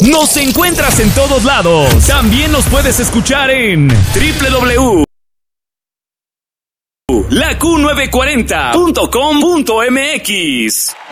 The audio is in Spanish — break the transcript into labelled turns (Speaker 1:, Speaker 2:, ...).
Speaker 1: Nos encuentras en todos lados. También nos puedes escuchar en www.laQ940.com.mx.